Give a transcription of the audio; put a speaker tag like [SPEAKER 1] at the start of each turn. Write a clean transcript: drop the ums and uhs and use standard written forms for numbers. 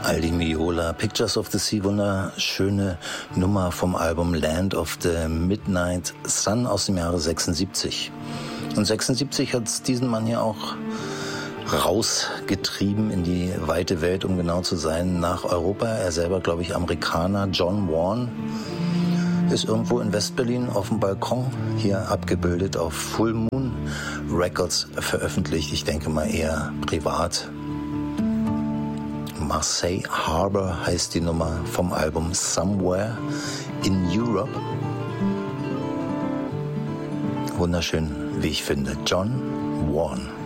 [SPEAKER 1] Aldi Meola, Pictures of the Sea, wunderschöne Nummer vom Album Land of the Midnight Sun aus dem Jahre 76. Und 76 hat es diesen Mann hier auch rausgetrieben in die weite Welt, um genau zu sein, nach Europa. Er selber, glaube ich, Amerikaner. John Warren ist irgendwo in Westberlin auf dem Balkon, hier abgebildet, auf Full Moon Records veröffentlicht. Ich denke mal eher privat. Marseille Harbor heißt die Nummer vom Album Somewhere in Europe. Wunderschön, wie ich finde. John Warren.